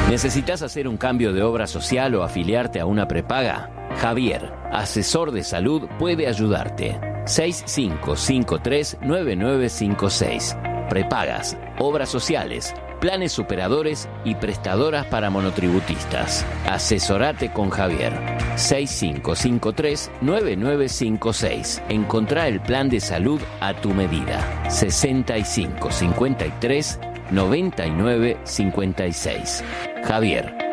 ¿Necesitas hacer un cambio de obra social o afiliarte a una prepaga? Javier, asesor de salud, puede ayudarte. 6553-9956. Prepagas, obras sociales, planes superadores y prestadoras para monotributistas. Asesorate con Javier. 6553-9956. Encontrá el plan de salud a tu medida. 6553-9956. Javier,